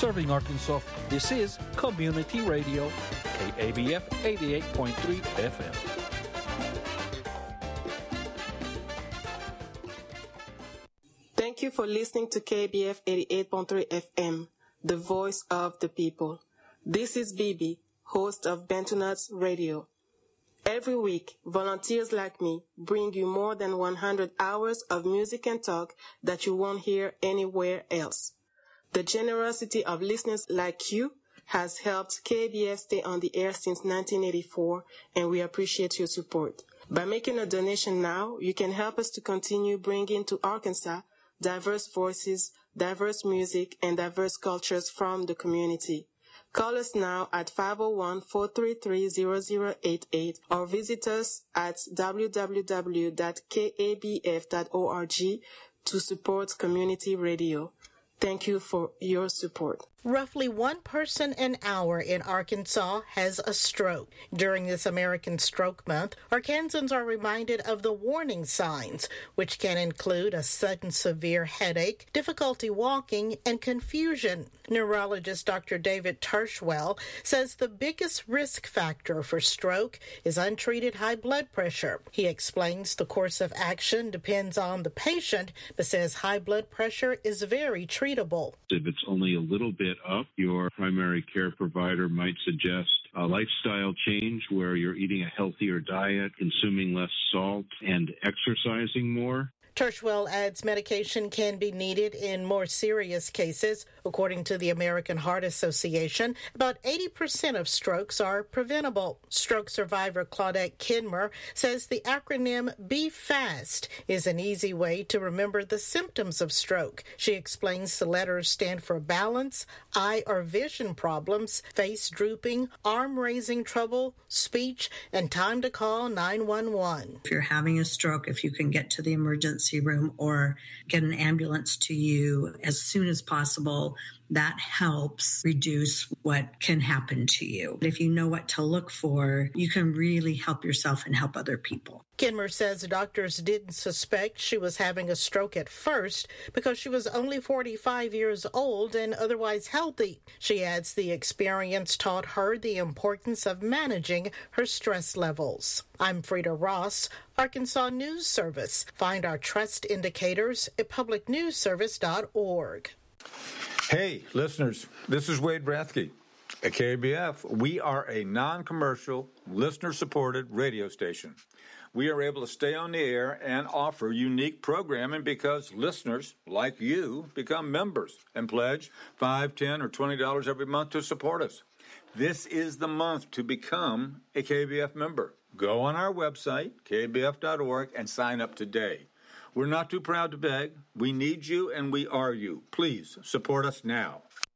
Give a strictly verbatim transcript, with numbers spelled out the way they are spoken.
Serving Arkansas, this is Community Radio, K A B F eighty-eight point three F M. Thank you for listening to K B F eighty-eight point three F M, the voice of the people. This is Bibi, host of Bentonauts Radio. Every week, volunteers like me bring you more than one hundred hours of music and talk that you won't hear anywhere else. The generosity of listeners like you has helped K B F stay on the air since nineteen eighty-four, and we appreciate your support. By making a donation now, you can help us to continue bringing to Arkansas diverse voices, diverse music, and diverse cultures from the community. Call us now at five oh one, four three three, zero zero eight eight or visit us at w w w dot k a b f dot org to support community radio. Thank you for your support. Roughly one person an hour in Arkansas has a stroke. During this American Stroke Month, Arkansans are reminded of the warning signs, which can include a sudden severe headache, difficulty walking, and confusion. Neurologist Doctor David Tershwell says the biggest risk factor for stroke is untreated high blood pressure. He explains the course of action depends on the patient, but says high blood pressure is very treatable. If it's only a little bit up, your primary care provider might suggest a lifestyle change where you're eating a healthier diet, consuming less salt, and exercising more. Tershwell adds medication can be needed in more serious cases. According to the American Heart Association, about eighty percent of strokes are preventable. Stroke survivor Claudette Kidmer says the acronym Be Fast is an easy way to remember the symptoms of stroke. She explains the letters stand for balance, eye or vision problems, face drooping, arm raising trouble, speech, and time to call nine one one. If you're having a stroke, if you can get to the emergency room or get an ambulance to you as soon as possible, that helps reduce what can happen to you. If you know what to look for, you can really help yourself and help other people. Kidmer says doctors didn't suspect she was having a stroke at first because she was only forty-five years old and otherwise healthy. She adds the experience taught her the importance of managing her stress levels. I'm Frida Ross, Arkansas News Service. Find our trust indicators at public news service dot org. Hey, listeners, this is Wade Rathke. At K B F, we are a non-commercial, listener-supported radio station. We are able to stay on the air and offer unique programming because listeners, like you, become members and pledge five dollars, ten dollars, or twenty dollars every month to support us. This is the month to become a K B F member. Go on our website, k b f dot org, and sign up today. We're not too proud to beg. We need you, and we are you. Please support us now.